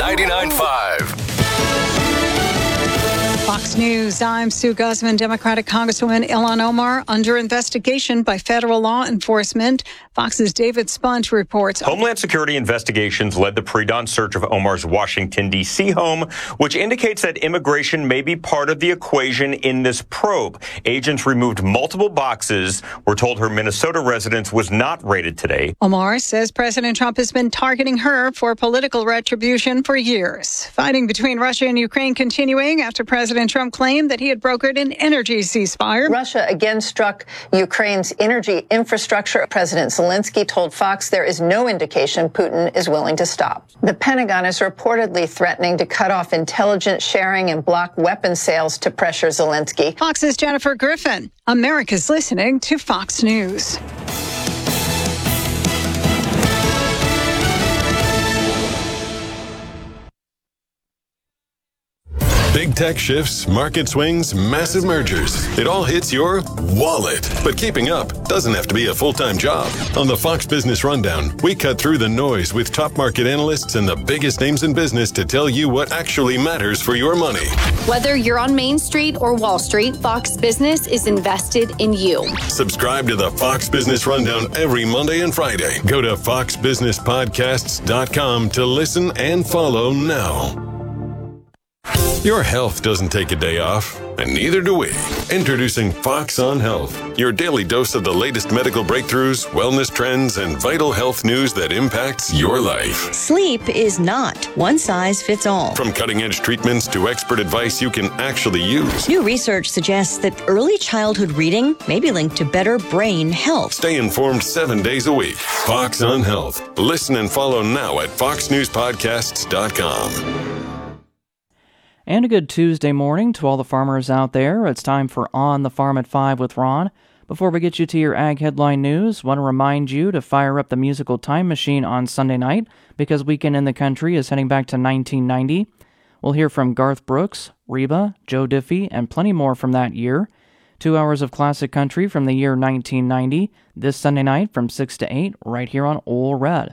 99.5. Fox News, I'm Sue Guzman. Democratic Congresswoman Ilhan Omar under investigation by federal law enforcement. Fox's David Spunt reports. Homeland Security investigations led the pre-dawn search of Omar's Washington, D.C. home, which indicates that immigration may be part of the equation in this probe. Agents removed multiple boxes. We're told her Minnesota residence was not raided today. Omar says President Trump has been targeting her for political retribution for years. Fighting between Russia and Ukraine continuing after President Trump claimed that he had brokered an energy ceasefire. Russia again struck Ukraine's energy infrastructure. President Zelensky told Fox there is no indication Putin is willing to stop. The Pentagon is reportedly threatening to cut off intelligence sharing and block weapon sales to pressure Zelensky. Fox's Jennifer Griffin. America's listening to Fox News. Big tech shifts, market swings, massive mergers. It all hits your wallet. But keeping up doesn't have to be a full-time job. On the Fox Business Rundown, we cut through the noise with top market analysts and the biggest names in business to tell you what actually matters for your money. Whether you're on Main Street or Wall Street, Fox Business is invested in you. Subscribe to the Fox Business Rundown every Monday and Friday. Go to foxbusinesspodcasts.com to listen and follow now. Your health doesn't take a day off, and neither do we. Introducing Fox on Health, your daily dose of the latest medical breakthroughs, wellness trends, and vital health news that impacts your life. Sleep is not one size fits all. From cutting-edge treatments to expert advice you can actually use. New research suggests that early childhood reading may be linked to better brain health. Stay informed 7 days a week. Fox on Health. Listen and follow now at foxnewspodcasts.com. And a good Tuesday morning to all the farmers out there. It's time for On the Farm at 5 with Ron. Before we get you to your ag headline news, want to remind you to fire up the musical time machine on Sunday night because Weekend in the Country is heading back to 1990. We'll hear from Garth Brooks, Reba, Joe Diffie, and plenty more from that year. 2 hours of classic country from the year 1990 this Sunday night from 6 to 8 right here on Ole Red.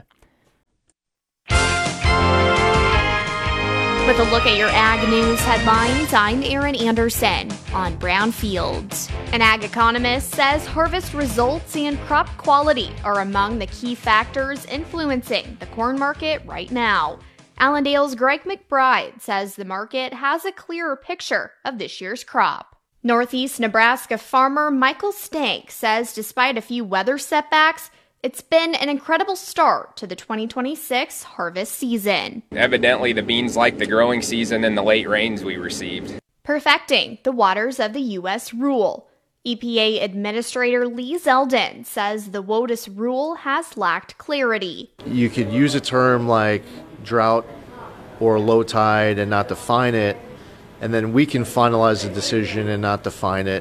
With a look at your ag news headlines, I'm Erin Anderson on Brownfields. An ag economist says harvest results and crop quality are among the key factors influencing the corn market right now. Allendale's Greg McBride says the market has a clearer picture of this year's crop. Northeast Nebraska farmer Michael Stank says despite a few weather setbacks, it's been an incredible start to the 2026 harvest season. Evidently, the beans like the growing season and the late rains we received. Perfecting the waters of the U.S. rule. EPA Administrator Lee Zeldin says the WOTUS rule has lacked clarity. You could use a term like drought or low tide and not define it, and then we can finalize the decision and not define it,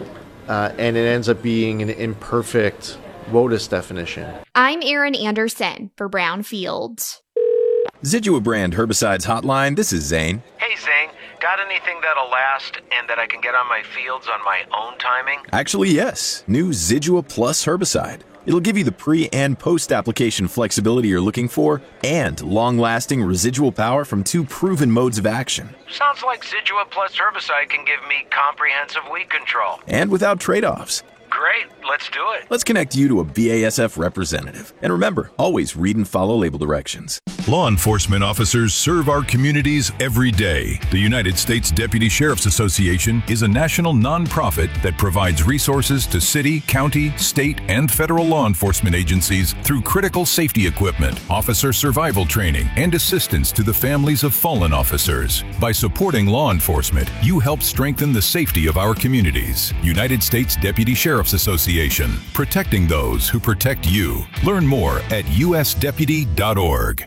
and it ends up being an imperfect WOTUS definition. I'm Erin Anderson for Brownfields. Zidua brand herbicides hotline. This is Zane. Hey Zane, got anything that'll last and that I can get on my fields on my own timing? Actually, yes. New Zidua Plus herbicide. It'll give you the pre- and post-application flexibility you're looking for and long-lasting residual power from 2 proven modes of action. Sounds like Zidua Plus herbicide can give me comprehensive weed control. And without trade-offs. Great, let's do it. Let's connect you to a BASF representative. And remember, always read and follow label directions. Law enforcement officers serve our communities every day. The United States Deputy Sheriff's Association is a national nonprofit that provides resources to city, county, state, and federal law enforcement agencies through critical safety equipment, officer survival training, and assistance to the families of fallen officers. By supporting law enforcement, you help strengthen the safety of our communities. United States Deputy Sheriff's Association, protecting those who protect you. Learn more at usdeputy.org.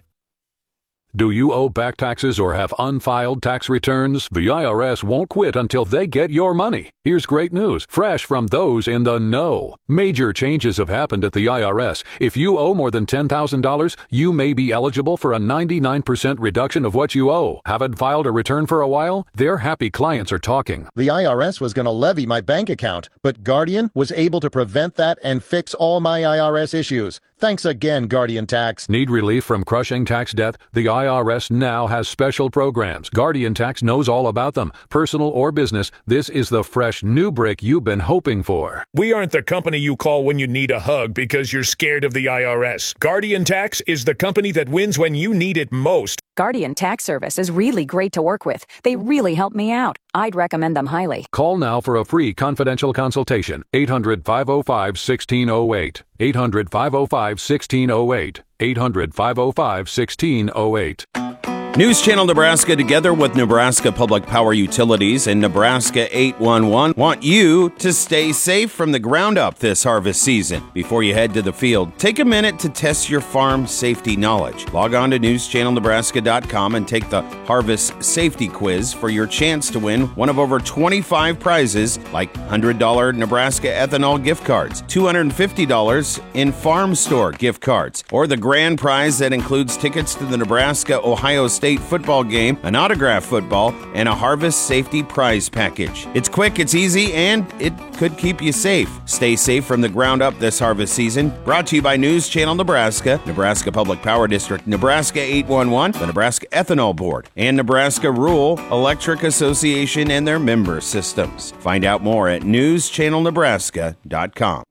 Do you owe back taxes or have unfiled tax returns? The IRS won't quit until they get your money. Here's great news, fresh from those in the know. Major changes have happened at the IRS. If you owe more than $10,000, you may be eligible for a 99% reduction of what you owe. Haven't filed a return for a while? Their happy clients are talking. The IRS was going to levy my bank account, but Guardian was able to prevent that and fix all my IRS issues. Thanks again, Guardian Tax. Need relief from crushing tax debt? The IRS now has special programs. Guardian Tax knows all about them. Personal or business, this is the fresh new brick you've been hoping for. We aren't the company you call when you need a hug because you're scared of the IRS. Guardian Tax is the company that wins when you need it most. Guardian Tax Service is really great to work with. They really help me out. I'd recommend them highly. Call now for a free confidential consultation. 800-505-1608. 800-505-1608. 800-505-1608. News Channel Nebraska, together with Nebraska Public Power Utilities and Nebraska 811, want you to stay safe from the ground up this harvest season. Before you head to the field, take a minute to test your farm safety knowledge. Log on to newschannelnebraska.com and take the Harvest Safety Quiz for your chance to win one of over 25 prizes like $100 Nebraska ethanol gift cards, $250 in farm store gift cards, or the grand prize that includes tickets to the Nebraska-Ohio State football game, an autographed football, and a Harvest Safety Prize package. It's quick, it's easy, and it could keep you safe. Stay safe from the ground up this harvest season. Brought to you by News Channel Nebraska, Nebraska Public Power District, Nebraska 811, the Nebraska Ethanol Board, and Nebraska Rural Electric Association and their member systems. Find out more at newschannelnebraska.com.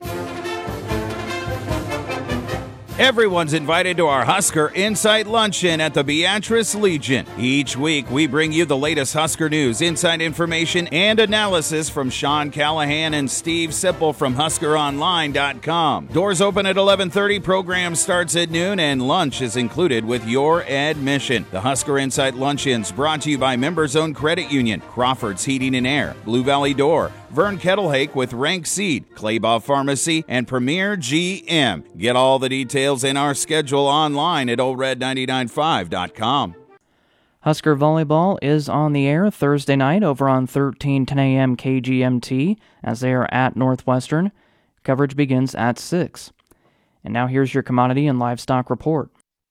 Everyone's invited to our Husker Insight Luncheon at the Beatrice Legion. Each week, we bring you the latest Husker news, inside information, and analysis from Sean Callahan and Steve Sipple from HuskerOnline.com. Doors open at 11:30, program starts at noon, and lunch is included with your admission. The Husker Insight Luncheon's brought to you by Members Owned Credit Union, Crawford's Heating and Air, Blue Valley Door, Vern Kettlehake with Rank Seed, Claybaugh Pharmacy, and Premier GM. Get all the details in our schedule online at OLRED995.com. Husker Volleyball is on the air Thursday night over on 1310 a.m. KGMT as they are at Northwestern. Coverage begins at 6. And now here's your commodity and livestock report.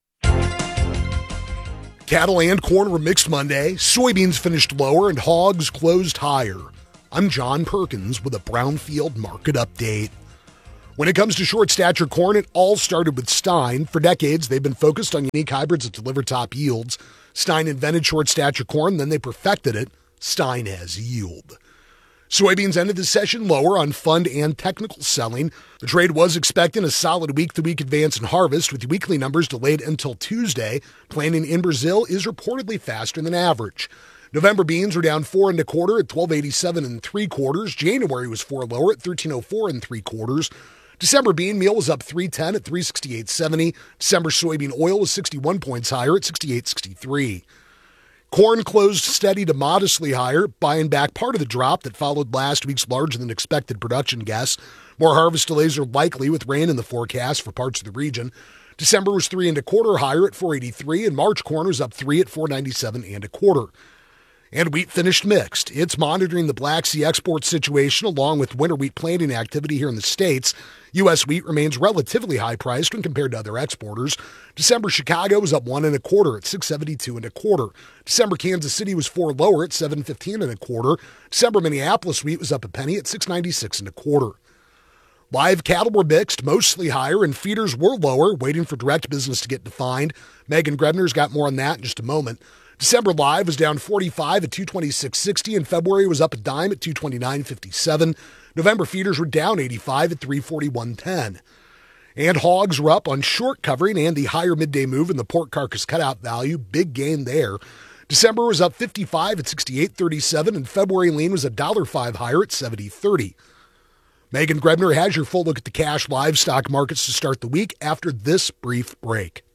Cattle and corn were mixed Monday. Soybeans finished lower and hogs closed higher. I'm John Perkins with a Brownfield market update. When it comes to short stature corn, it all started with Stein. For decades, they've been focused on unique hybrids that deliver top yields. Stein invented short stature corn, then they perfected it. Stein has yield. Soybeans ended the session lower on fund and technical selling. The trade was expecting a solid week-to-week advance in harvest, with weekly numbers delayed until Tuesday. Planting in Brazil is reportedly faster than average. November beans were down 4 1/4 at 12.87 3/4. January was 4 lower at 13.04 3/4. December bean meal was up 3.10 at 368.70. December soybean oil was 61 points higher at 68.63. Corn closed steady to modestly higher, buying back part of the drop that followed last week's larger than expected production guess. More harvest delays are likely with rain in the forecast for parts of the region. December was 3 1/4 higher at 483, and March corn was up 3 at 497 1/4. And wheat finished mixed. It's monitoring the Black Sea export situation along with winter wheat planting activity here in the States. U.S. wheat remains relatively high-priced when compared to other exporters. December Chicago was up 1 1/4 at 672 1/4. December Kansas City was 4 lower at 715 1/4. December Minneapolis wheat was up a penny at 696 1/4. Live cattle were mixed, mostly higher, and feeders were lower, waiting for direct business to get defined. Megan Grebner's got more on that in just a moment. December live was down 45 at 226.60, and February was up a dime at 229.57. November feeders were down 85 at 341.10. And hogs were up on short covering and the higher midday move in the pork carcass cutout value. Big gain there. December was up 55 at 68.37, and February lean was $1.05 higher at 70.30. Megan Grebner has your full look at the cash livestock markets to start the week after this brief break.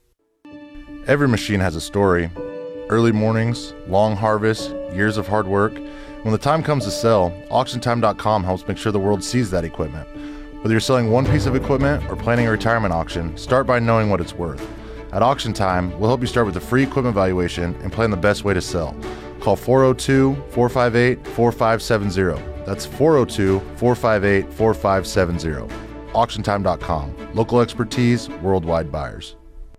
Every machine has a story. Early mornings, long harvests, years of hard work. When the time comes to sell, AuctionTime.com helps make sure the world sees that equipment. Whether you're selling one piece of equipment or planning a retirement auction, start by knowing what it's worth. At Auction Time, we'll help you start with a free equipment valuation and plan the best way to sell. Call 402-458-4570. That's 402-458-4570. AuctionTime.com. Local expertise, worldwide buyers.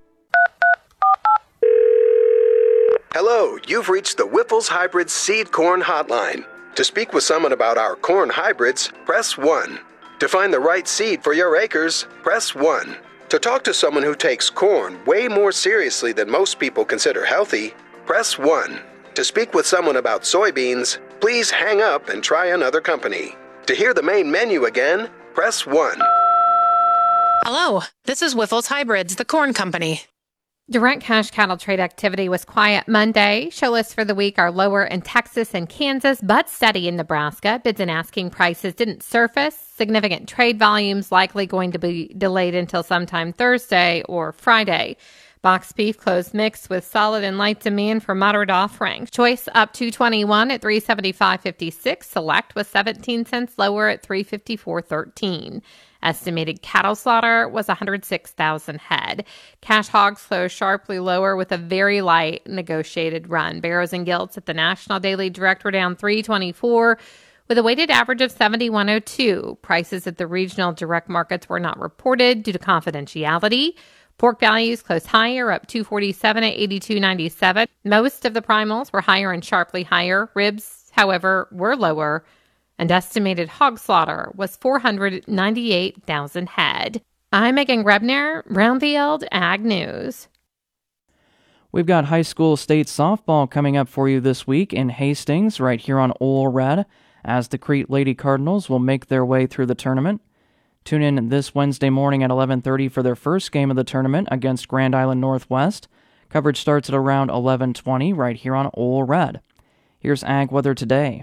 Hello, you've reached the Whipple's Hybrid Seed Corn Hotline. To speak with someone about our corn hybrids, press 1. To find the right seed for your acres, press 1. To talk to someone who takes corn way more seriously than most people consider healthy, press 1. To speak with someone about soybeans, please hang up and try another company. To hear the main menu again, press 1. Hello, this is Wiffles Hybrids, the corn company. Direct cash cattle trade activity was quiet Monday. Show lists for the week are lower in Texas and Kansas, but steady in Nebraska. Bids and asking prices didn't surface. Significant trade volumes likely going to be delayed until sometime Thursday or Friday. Box beef closed mixed with solid and light demand for moderate off-rank. Choice up $2.21 at $375.56. Select was 17 cents lower at $354.13. Estimated cattle slaughter was 106,000 head. Cash hogs closed sharply lower with a very light negotiated run. Barrows and gilts at the National Daily Direct were down $3.24 with a weighted average of 71.02. Prices at the regional direct markets were not reported due to confidentiality. Pork values closed higher, up $2.47 at $82.97. Most of the primals were higher and sharply higher. Ribs, however, were lower, and estimated hog slaughter was 498,000 head. I'm Megan Grebner, Brownfield Ag News. We've got high school state softball coming up for you this week in Hastings, right here on Ole Red, as the Crete Lady Cardinals will make their way through the tournament. Tune in this Wednesday morning at 11:30 for their first game of the tournament against Grand Island Northwest. Coverage starts at around 11:20 right here on Ole Red. Here's Ag Weather Today.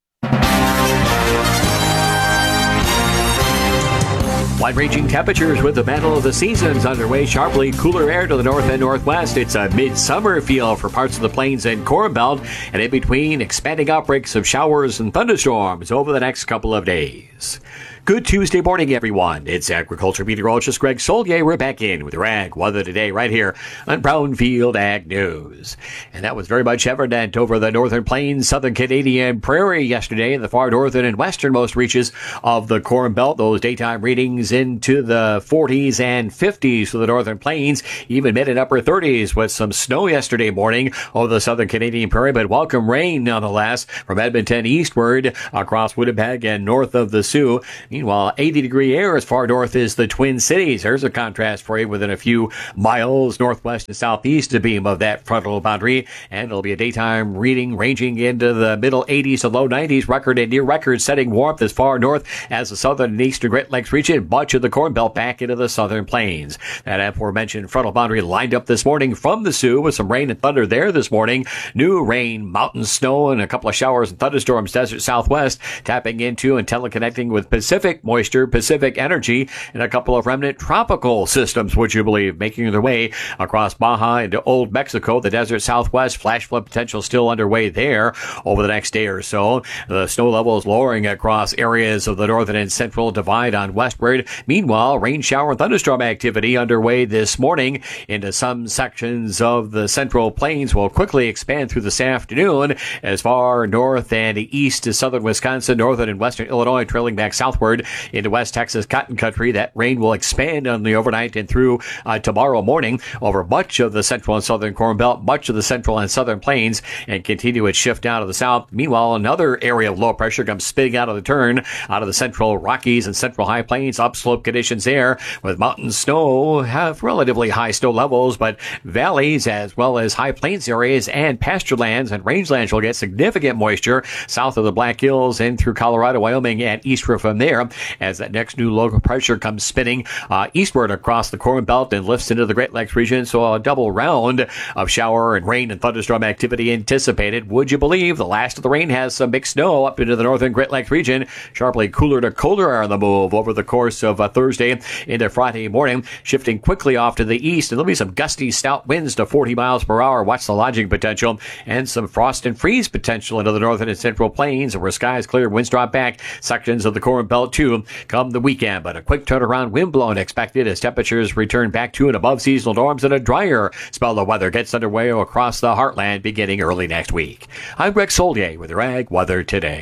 Wide-ranging temperatures with the battle of the seasons underway. Sharply cooler air to the north and northwest. It's a midsummer feel for parts of the plains and Corn Belt, and in between, expanding outbreaks of showers and thunderstorms over the next couple of days. Good Tuesday morning, everyone. It's agriculture meteorologist Greg Solier. We're back in with your Ag Weather Today right here on Brownfield Ag News. And that was very much evident over the northern plains, southern Canadian prairie yesterday in the far northern and westernmost reaches of the Corn Belt. Those daytime readings into the 40s and 50s for the northern plains, even mid and upper 30s with some snow yesterday morning over the southern Canadian prairie, but welcome rain nonetheless from Edmonton eastward across Winnipeg and north of the Sioux. Meanwhile, 80-degree air as far north as the Twin Cities. There's a contrast for you within a few miles northwest and southeast to beam of that frontal boundary. And it'll be a daytime reading ranging into the middle 80s to low 90s. Record and near record setting warmth as far north as the southern and eastern Great Lakes region. Much of the Corn Belt back into the southern plains. That aforementioned frontal boundary lined up this morning from the Sioux with some rain and thunder there this morning. New rain, mountain snow, and a couple of showers and thunderstorms desert southwest tapping into and teleconnecting with Pacific moisture, Pacific energy, and a couple of remnant tropical systems, would you believe, making their way across Baja into Old Mexico, the desert southwest. Flash flood potential still underway there over the next day or so. The snow levels lowering across areas of the northern and central divide on westward. Meanwhile, rain shower and thunderstorm activity underway this morning into some sections of the central plains will quickly expand through this afternoon as far north and east to southern Wisconsin, northern and western Illinois, trailing back southward into West Texas cotton country. That rain will expand on the overnight and through tomorrow morning over much of the central and southern Corn Belt, much of the central and southern plains, and continue its shift out of the south. Meanwhile, another area of low pressure comes spitting out of the turn out of the central Rockies and central high plains. Upslope conditions there with mountain snow, have relatively high snow levels, but valleys as well as high plains areas and pasture lands and rangelands will get significant moisture south of the Black Hills and through Colorado, Wyoming, and eastward from there as that next new low pressure comes spinning eastward across the Corn Belt and lifts into the Great Lakes region. So a double round of shower and rain and thunderstorm activity anticipated. Would you believe the last of the rain has some mixed snow up into the northern Great Lakes region. Sharply cooler to colder air on the move over the course of Thursday into Friday morning, shifting quickly off to the east. And there'll be some gusty stout winds to 40 miles per hour. Watch the lodging potential and some frost and freeze potential into the northern and central plains where skies clear, winds drop back. Sections of the Corn Belt too come the weekend, but a quick turnaround wind blown expected as temperatures return back to and above seasonal norms and a drier spell of weather gets underway across the heartland beginning early next week. I'm Greg Solier with your Ag Weather Today.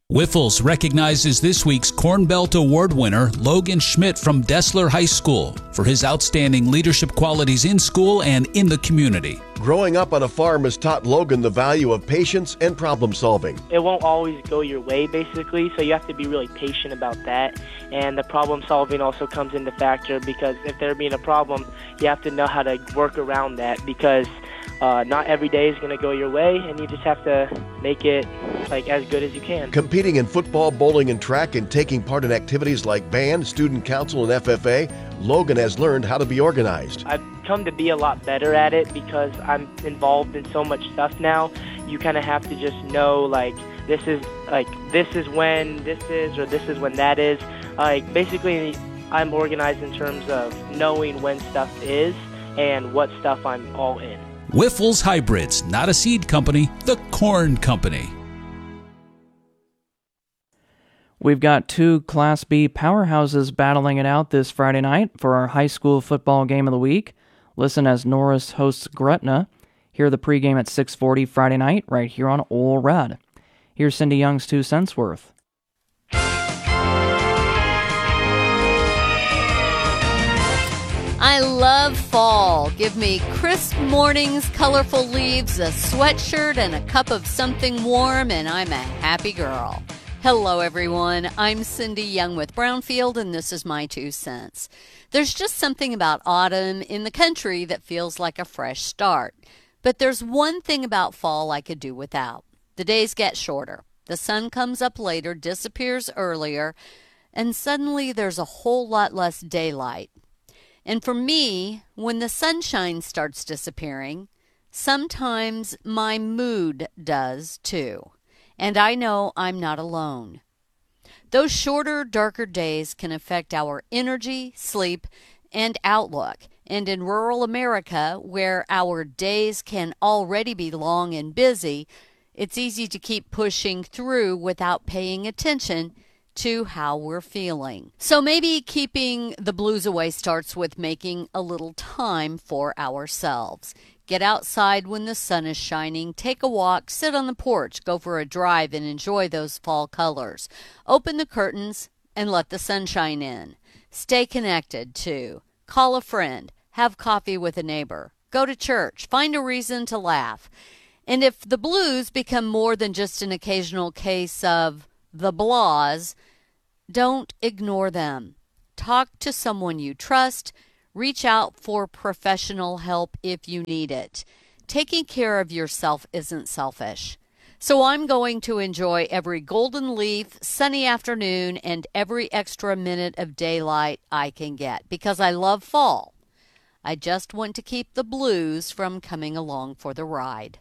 Whiffles recognizes this week's Corn Belt Award winner, Logan Schmidt from Dessler High School, for his outstanding leadership qualities in school and in the community. Growing up on a farm has taught Logan the value of patience and problem solving. It won't always go your way, basically, so you have to be really patient about that. And the problem solving also comes into factor, because if there being a problem, you have to know how to work around that, because not every day is going to go your way, and you just have to make it as good as you can. Competing in football, bowling, and track, and taking part in activities like band, student council, and FFA, Logan has learned how to be organized. I've come to be a lot better at it because I'm involved in so much stuff now. You kind of have to just know, this is when this is, or this is when that is. Basically, I'm organized in terms of knowing when stuff is and what stuff I'm all in. Whiffles Hybrids, not a seed company, the corn company. We've got two Class B powerhouses battling it out this Friday night for our high school football game of the week. Listen as Norris hosts Gretna. Hear the pregame at 6:40 Friday night right here on Ole Red. Here's Cindy Young's 2 cents worth. I love fall. Give me crisp mornings, colorful leaves, a sweatshirt, and a cup of something warm, and I'm a happy girl. Hello, everyone. I'm Cindy Young with Brownfield, and this is my 2 cents. There's just something about autumn in the country that feels like a fresh start. But there's one thing about fall I could do without. The days get shorter. The sun comes up later, disappears earlier, and suddenly there's a whole lot less daylight. And for me, when the sunshine starts disappearing, sometimes my mood does too. And I know I'm not alone. Those shorter, darker days can affect our energy, sleep, and outlook. And in rural America, where our days can already be long and busy, it's easy to keep pushing through without paying attention to how we're feeling. So maybe keeping the blues away starts with making a little time for ourselves. Get outside when the sun is shining, take a walk, sit on the porch, go for a drive, and enjoy those fall colors. Open the curtains and let the sunshine in. Stay connected, too. Call a friend. Have coffee with a neighbor. Go to church. Find a reason to laugh. And if the blues become more than just an occasional case of the blahs, don't ignore them. Talk to someone you trust. Reach out for professional help if you need it. Taking care of yourself isn't selfish. So I'm going to enjoy every golden leaf, sunny afternoon, and every extra minute of daylight I can get because I love fall. I just want to keep the blues from coming along for the ride.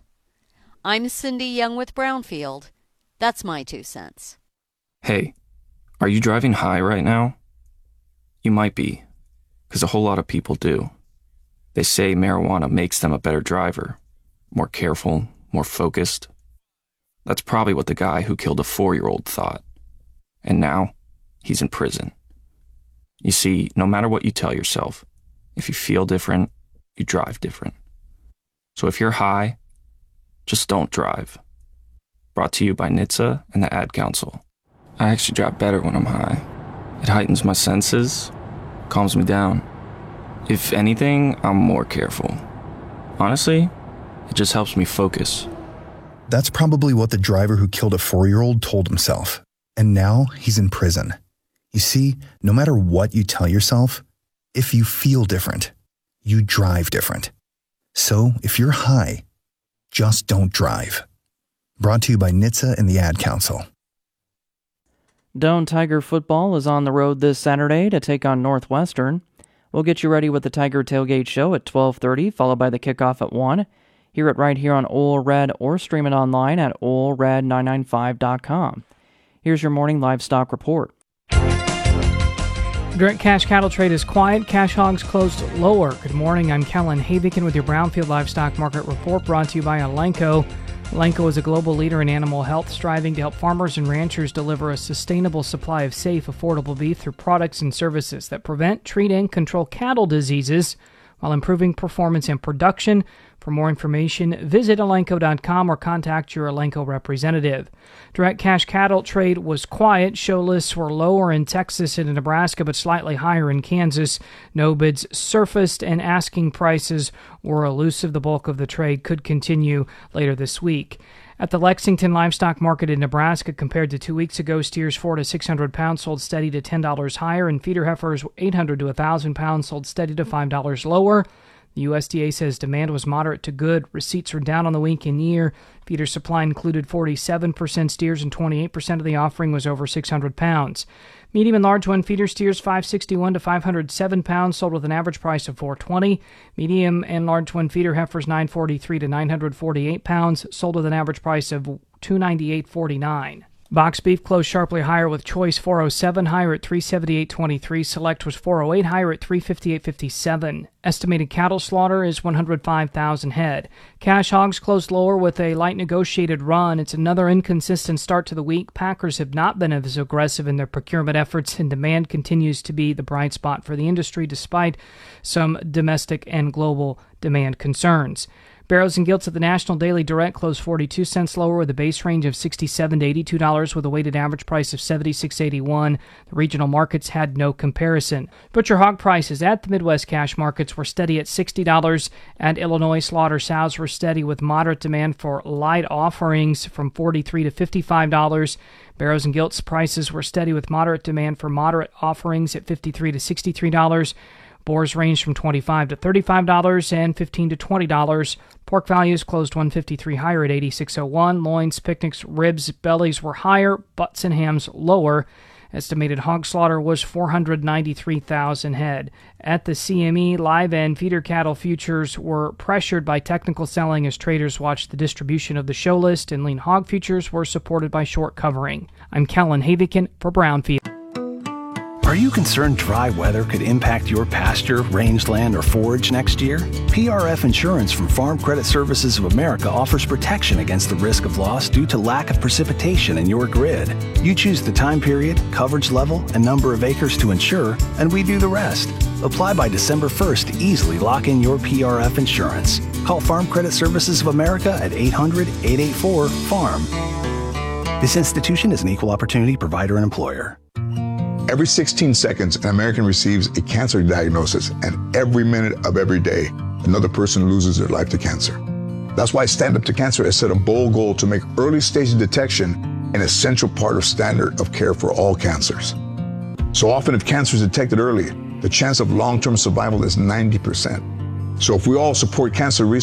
I'm Cindy Young with Brownfield. That's my 2 cents. Hey, are you driving high right now? You might be, because a whole lot of people do. They say marijuana makes them a better driver, more careful, more focused. That's probably what the guy who killed a 4-year-old thought. And now, he's in prison. You see, no matter what you tell yourself, if you feel different, you drive different. So if you're high, just don't drive. Brought to you by NHTSA and the Ad Council. I actually drive better when I'm high. It heightens my senses, calms me down. If anything, I'm more careful. Honestly, it just helps me focus. That's probably what the driver who killed a 4-year-old told himself. And now he's in prison. You see, no matter what you tell yourself, if you feel different, you drive different. So if you're high, just don't drive. Brought to you by NHTSA and the Ad Council. Doane Tiger football is on the road this Saturday to take on Northwestern. We'll get you ready with the Tiger Tailgate Show at 12:30, followed by the kickoff at 1. Hear it right here on Ole Red or stream it online at olered995.com. Here's your morning livestock report. Direct cash cattle trade is quiet. Cash hogs closed lower. Good morning. I'm Kellen Havikin with your Brownfield Livestock Market Report brought to you by Elanco. Elanco is a global leader in animal health, striving to help farmers and ranchers deliver a sustainable supply of safe, affordable beef through products and services that prevent, treat, and control cattle diseases while improving performance and production. For more information, visit Elanco.com or contact your Elanco representative. Direct cash cattle trade was quiet. Show lists were lower in Texas and in Nebraska, but slightly higher in Kansas. No bids surfaced, and asking prices were elusive. The bulk of the trade could continue later this week. At the Lexington Livestock Market in Nebraska, compared to 2 weeks ago, steers 400 to 600 pounds sold steady to $10 higher, and feeder heifers 800 to 1,000 pounds sold steady to $5 lower. The USDA says demand was moderate to good. Receipts are down on the week and year. Feeder supply included 47% steers, and 28% of the offering was over 600 pounds. Medium and large one feeder steers 561 to 507 pounds, sold with an average price of $420. Medium and large one feeder heifers 943 to 948 pounds, sold with an average price of $298.49. Box beef closed sharply higher, with choice 407 higher at $378.23. Select was 408 higher at $358.57. Estimated cattle slaughter is 105,000 head. Cash hogs closed lower with a light negotiated run. It's another inconsistent start to the week. Packers have not been as aggressive in their procurement efforts, and demand continues to be the bright spot for the industry despite some domestic and global demand concerns. Barrows and Gilts at the National Daily Direct closed 42 cents lower, with a base range of $67 to $82 with a weighted average price of $76.81. The regional markets had no comparison. Butcher hog prices at the Midwest cash markets were steady at $60, and Illinois slaughter sows were steady with moderate demand for light offerings from $43 to $55. Barrows and Gilts prices were steady with moderate demand for moderate offerings at $53 to $63. Boars ranged from $25 to $35 and $15 to $20. Pork values closed $153 higher at $86.01. Loins, picnics, ribs, bellies were higher, butts and hams lower. Estimated hog slaughter was 493,000 head. At the CME, live and feeder cattle futures were pressured by technical selling as traders watched the distribution of the show list, and lean hog futures were supported by short covering. I'm Kellen Havikin for Brownfield. Are you concerned dry weather could impact your pasture, rangeland, or forage next year? PRF Insurance from Farm Credit Services of America offers protection against the risk of loss due to lack of precipitation in your grid. You choose the time period, coverage level, and number of acres to insure, and we do the rest. Apply by December 1st to easily lock in your PRF insurance. Call Farm Credit Services of America at 800-884-FARM. This institution is an equal opportunity provider and employer. Every 16 seconds, an American receives a cancer diagnosis, and every minute of every day, another person loses their life to cancer. That's why Stand Up to Cancer has set a bold goal to make early stage detection an essential part of standard of care for all cancers. So often, if cancer is detected early, the chance of long-term survival is 90%. So if we all support cancer research,